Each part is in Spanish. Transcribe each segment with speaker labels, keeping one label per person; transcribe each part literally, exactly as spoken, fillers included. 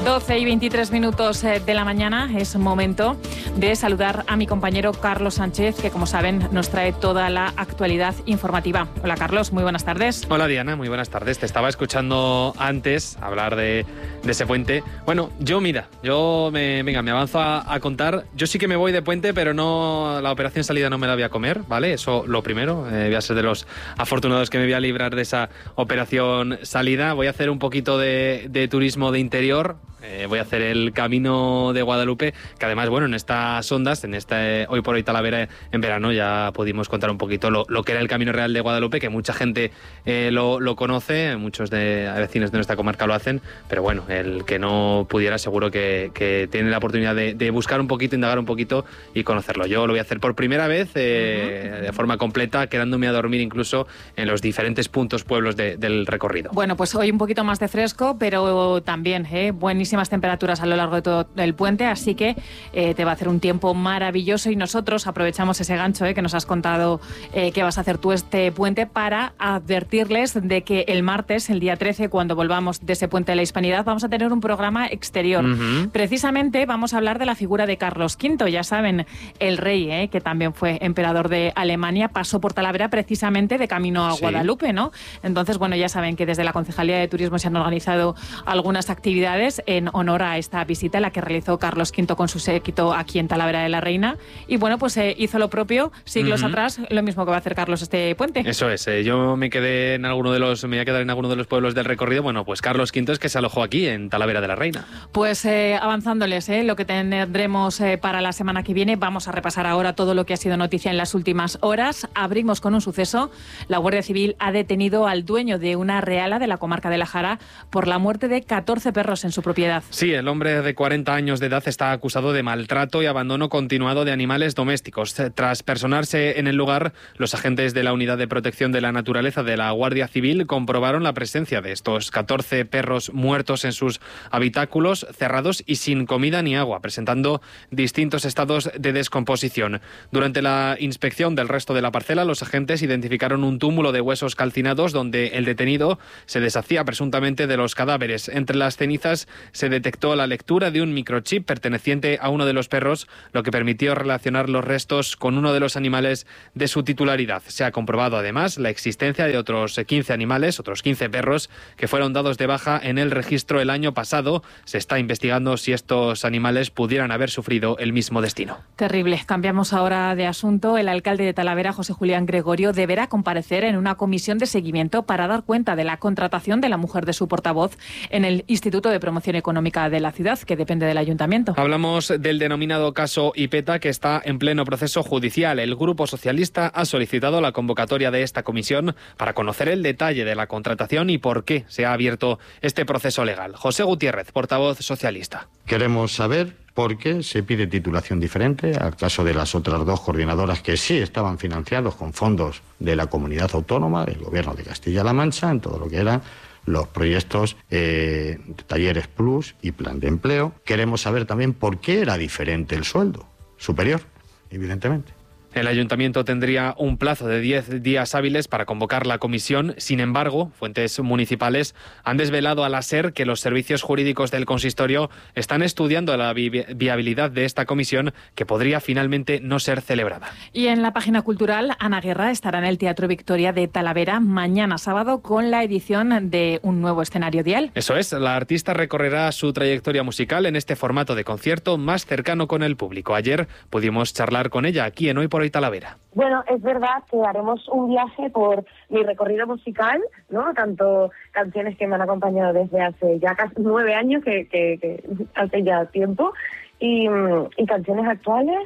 Speaker 1: doce y veintitrés minutos de la mañana es momento de saludar a mi compañero Carlos Sánchez, que como saben nos trae toda la actualidad informativa. Hola Carlos, muy buenas tardes.
Speaker 2: Hola Diana, muy buenas tardes. Te estaba escuchando antes hablar de, de ese puente. Bueno, yo mira, yo me, venga, me avanzo a, a contar. Yo sí que me voy de puente, pero no, la operación salida no me la voy a comer, ¿vale? Eso lo primero. Eh, voy a ser de los afortunados que me voy a librar de esa operación salida. Voy a hacer un poquito de, de turismo de interior. Eh, voy a hacer el Camino de Guadalupe, que además, bueno, en estas ondas, en este Hoy por Hoy Talavera en verano, ya pudimos contar un poquito lo, lo que era el Camino Real de Guadalupe, que mucha gente eh, lo, lo conoce, muchos de vecinos de nuestra comarca lo hacen, pero bueno, el que no pudiera seguro que, que tiene la oportunidad de, de buscar un poquito, indagar un poquito y conocerlo. Yo lo voy a hacer por primera vez, eh, uh-huh. de forma completa, quedándome a dormir incluso en los diferentes puntos, pueblos de, del recorrido.
Speaker 1: Bueno, pues hoy un poquito más de fresco, pero también eh, buenísimo temperaturas a lo largo de todo el puente, así que eh, te va a hacer un tiempo maravilloso y nosotros aprovechamos ese gancho eh, que nos has contado eh, que vas a hacer tú este puente para advertirles de que el martes, el día trece, cuando volvamos de ese puente de la Hispanidad, vamos a tener un programa exterior. Uh-huh. Precisamente vamos a hablar de la figura de Carlos quinto, ya saben, el rey, eh, que también fue emperador de Alemania, pasó por Talavera precisamente de camino a sí. Guadalupe, ¿no? Entonces, bueno, ya saben que desde la Concejalía de Turismo se han organizado algunas actividades en honor a esta visita, la que realizó Carlos quinto con su séquito aquí en Talavera de la Reina. Y bueno, pues eh, hizo lo propio siglos uh-huh. atrás, lo mismo que va a hacer Carlos este puente.
Speaker 2: Eso es, eh, yo me quedé en alguno de los, me voy a quedar en alguno de los pueblos del recorrido. Bueno, pues Carlos quinto es que se alojó aquí en Talavera de la Reina.
Speaker 1: Pues eh, avanzándoles eh, lo que tendremos eh, para la semana que viene, vamos a repasar ahora todo lo que ha sido noticia en las últimas horas. Abrimos con un suceso. La Guardia Civil ha detenido al dueño de una reala de la comarca de La Jara por la muerte de catorce perros en su propiedad.
Speaker 2: Sí, el hombre de cuarenta años de edad está acusado de maltrato y abandono continuado de animales domésticos. Tras personarse en el lugar, los agentes de la Unidad de Protección de la Naturaleza de la Guardia Civil comprobaron la presencia de estos catorce perros muertos en sus habitáculos, cerrados y sin comida ni agua, presentando distintos estados de descomposición. Durante la inspección del resto de la parcela, los agentes identificaron un túmulo de huesos calcinados donde el detenido se deshacía presuntamente de los cadáveres. Entre las cenizas se detectó la lectura de un microchip perteneciente a uno de los perros, lo que permitió relacionar los restos con uno de los animales de su titularidad. Se ha comprobado además la existencia de otros quince animales, otros quince perros, que fueron dados de baja en el registro el año pasado. Se está investigando si estos animales pudieran haber sufrido el mismo destino.
Speaker 1: Terrible. Cambiamos ahora de asunto. El alcalde de Talavera, José Julián Gregorio, deberá comparecer en una comisión de seguimiento para dar cuenta de la contratación de la mujer de su portavoz en el Instituto de Promoción Económica de la ciudad, que depende del ayuntamiento.
Speaker 2: Hablamos del denominado caso Ipeta, que está en pleno proceso judicial. El Grupo Socialista ha solicitado la convocatoria de esta comisión para conocer el detalle de la contratación y por qué se ha abierto este proceso legal. José Gutiérrez, portavoz socialista.
Speaker 3: Queremos saber por qué se pide titulación diferente al caso de las otras dos coordinadoras que sí estaban financiados con fondos de la comunidad autónoma, del Gobierno de Castilla-La Mancha, en todo lo que era los proyectos eh, Talleres Plus y Plan de Empleo. Queremos saber también por qué era diferente el sueldo, superior, evidentemente.
Speaker 2: El ayuntamiento tendría un plazo de diez días hábiles para convocar la comisión. Sin embargo, fuentes municipales han desvelado a la SER que los servicios jurídicos del consistorio están estudiando la vi- viabilidad de esta comisión, que podría finalmente no ser celebrada.
Speaker 1: Y en la página cultural, Ana Guerra estará en el Teatro Victoria de Talavera mañana sábado con la edición de un nuevo escenario dial.
Speaker 2: Eso es, la artista recorrerá su trayectoria musical en este formato de concierto más cercano con el público. Ayer pudimos charlar con ella aquí en Hoy por Hoy Talavera.
Speaker 4: Bueno, es verdad que haremos un viaje por mi recorrido musical, ¿no? Tanto canciones que me han acompañado desde hace ya casi nueve años, que, que, que hace ya tiempo, y, y canciones actuales.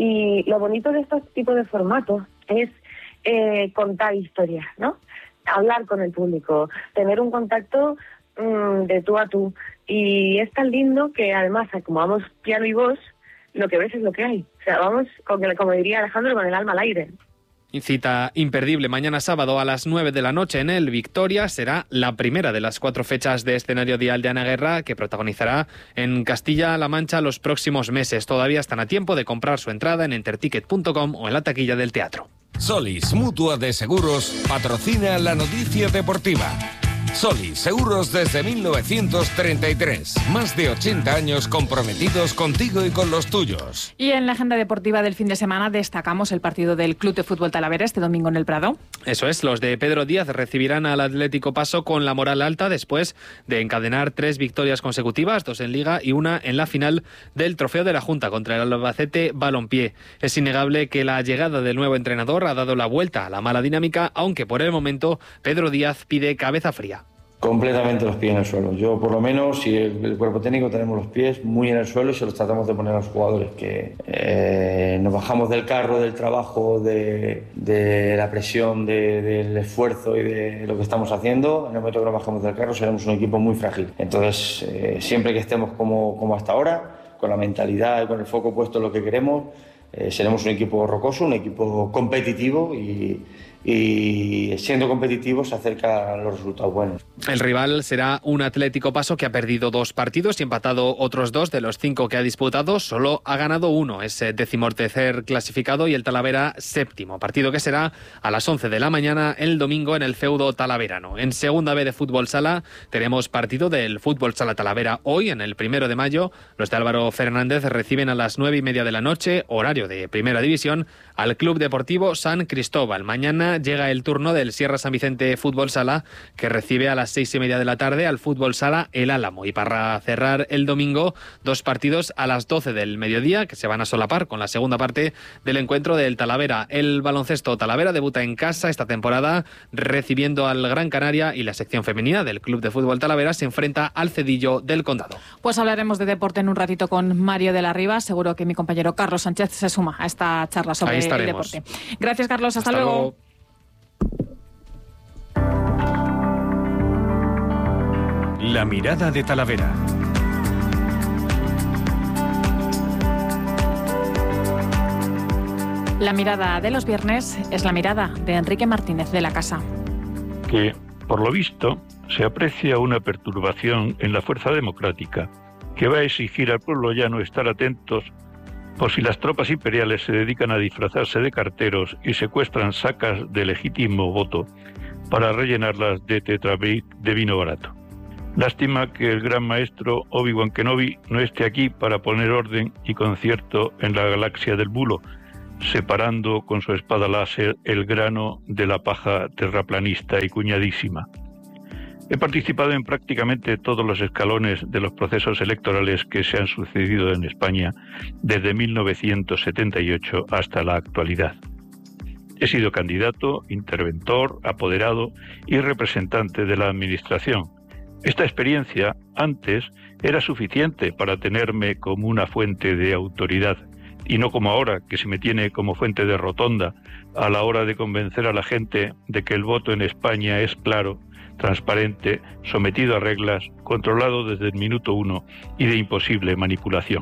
Speaker 4: Y lo bonito de estos tipos de formatos es eh, contar historias, ¿no? Hablar con el público, tener un contacto mmm, de tú a tú. Y es tan lindo que además, como vamos piano y voz, lo que ves es lo que hay. O sea, vamos, con, como diría Alejandro, con el alma al aire.
Speaker 2: Cita imperdible mañana sábado a las nueve de la noche en el Victoria. Será la primera de las cuatro fechas de escenario dial de Ana Guerra, que protagonizará en Castilla-La Mancha los próximos meses. Todavía están a tiempo de comprar su entrada en enterticket punto com o en la taquilla del teatro.
Speaker 5: Solis, Mutua de Seguros, patrocina la noticia deportiva. Solís, seguros desde mil novecientos treinta y tres. Más de ochenta años comprometidos contigo y con los tuyos.
Speaker 1: Y en la agenda deportiva del fin de semana destacamos el partido del Club de Fútbol Talavera este domingo en el Prado.
Speaker 2: Eso es, los de Pedro Díaz recibirán al Atlético Paso con la moral alta después de encadenar tres victorias consecutivas, dos en Liga y una en la final del Trofeo de la Junta contra el Albacete Balompié. Es innegable que la llegada del nuevo entrenador ha dado la vuelta a la mala dinámica, aunque por el momento Pedro Díaz pide cabeza fría.
Speaker 6: Completamente los pies en el suelo. Yo, por lo menos, y el, el cuerpo técnico, tenemos los pies muy en el suelo y se los tratamos de poner a los jugadores, que eh, nos bajamos del carro, del trabajo, de, de la presión, de, del esfuerzo y de lo que estamos haciendo. En el momento que nos bajamos del carro seremos un equipo muy frágil. Entonces, eh, siempre que estemos como, como hasta ahora, con la mentalidad y con el foco puesto en lo que queremos, eh, seremos un equipo rocoso, un equipo competitivo y... y siendo competitivos se acercan los resultados buenos.
Speaker 2: El rival será un Atlético Paso que ha perdido dos partidos y empatado otros dos de los cinco que ha disputado. Solo ha ganado uno, es decimotercer clasificado, y el Talavera séptimo. Partido que será a las once de la mañana el domingo en el feudo talaverano. En segunda B de Fútbol Sala tenemos partido del Fútbol Sala Talavera hoy, en el primero de mayo. Los de Álvaro Fernández reciben a las nueve y media de la noche, horario de Primera División, al Club Deportivo San Cristóbal. Mañana llega el turno del Sierra San Vicente Fútbol Sala, que recibe a las seis y media de la tarde al Fútbol Sala El Álamo. Y para cerrar el domingo, dos partidos a las doce del mediodía, que se van a solapar con la segunda parte del encuentro del Talavera. El baloncesto Talavera debuta en casa esta temporada, recibiendo al Gran Canaria, y la sección femenina del Club de Fútbol Talavera se enfrenta al Cedillo del Condado.
Speaker 1: Pues hablaremos de deporte en un ratito con Mario de la Riva. Seguro que mi compañero Carlos Sánchez se suma a esta charla sobre el deporte. Gracias, Carlos. Hasta, Hasta luego. luego.
Speaker 7: La mirada de Talavera.
Speaker 1: La mirada de los viernes es la mirada de Enrique Martínez de la Casa.
Speaker 8: Que, por lo visto, se aprecia una perturbación en la fuerza democrática que va a exigir al pueblo llano estar atentos por si las tropas imperiales se dedican a disfrazarse de carteros y secuestran sacas de legítimo voto para rellenarlas de tetrabric de vino barato. Lástima que el gran maestro Obi-Wan Kenobi no esté aquí para poner orden y concierto en la galaxia del bulo, separando con su espada láser el grano de la paja terraplanista y cuñadísima. He participado en prácticamente todos los escalones de los procesos electorales que se han sucedido en España desde mil novecientos setenta y ocho hasta la actualidad. He sido candidato, interventor, apoderado y representante de la administración. Esta experiencia antes era suficiente para tenerme como una fuente de autoridad y no como ahora, que se me tiene como fuente de rotonda a la hora de convencer a la gente de que el voto en España es claro, transparente, sometido a reglas, controlado desde el minuto uno y de imposible manipulación.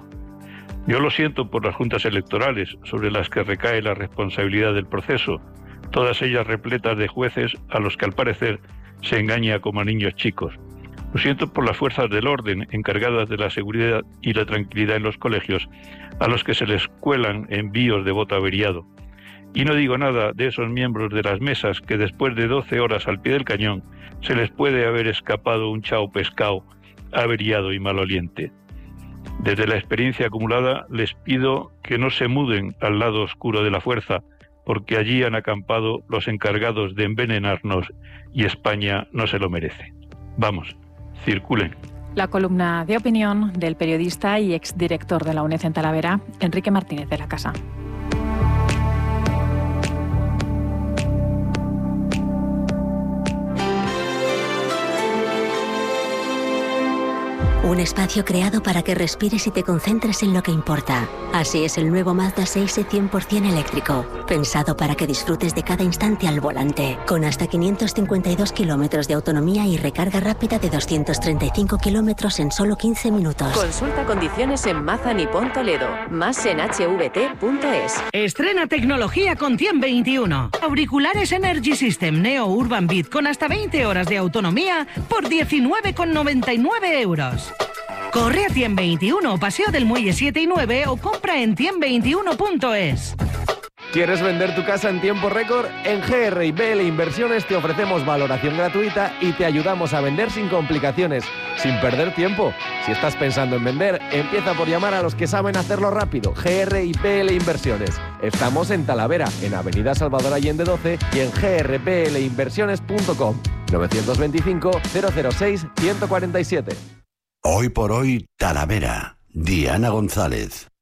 Speaker 8: Yo lo siento por las juntas electorales sobre las que recae la responsabilidad del proceso, todas ellas repletas de jueces a los que al parecer se engaña como a niños chicos. Lo siento por las fuerzas del orden encargadas de la seguridad y la tranquilidad en los colegios, a los que se les cuelan envíos de voto averiado. Y no digo nada de esos miembros de las mesas que después de doce horas al pie del cañón se les puede haber escapado un chao pescado averiado y maloliente. Desde la experiencia acumulada les pido que no se muden al lado oscuro de la fuerza, porque allí han acampado los encargados de envenenarnos y España no se lo merece. Vamos, circulen.
Speaker 1: La columna de opinión del periodista y exdirector de la UNED en Talavera, Enrique Martínez de la Casa.
Speaker 9: Un espacio creado para que respires y te concentres en lo que importa. Así es el nuevo Mazda seis e cien por ciento eléctrico, pensado para que disfrutes de cada instante al volante, con hasta quinientos cincuenta y dos kilómetros de autonomía y recarga rápida de doscientos treinta y cinco kilómetros en solo quince minutos.
Speaker 10: Consulta condiciones en Mazda Nippon Toledo, más en h v t punto es.
Speaker 11: Estrena tecnología con Tiem veintiuno. Auriculares Energy System Neo Urban Beat con hasta veinte horas de autonomía por diecinueve con noventa y nueve euros. Corre a Tiem veintiuno, Paseo del Muelle siete y nueve o compra en tiem veintiuno punto es.
Speaker 12: ¿Quieres vender tu casa en tiempo récord? En G R y B L Inversiones te ofrecemos valoración gratuita y te ayudamos a vender sin complicaciones, sin perder tiempo. Si estás pensando en vender, empieza por llamar a los que saben hacerlo rápido. G R y B L Inversiones. Estamos en Talavera, en Avenida Salvador Allende doce y en g r b l inversiones punto com. nueve dos cinco, cero cero seis, uno cuatro siete.
Speaker 13: Hoy por hoy, Talavera. Diana González.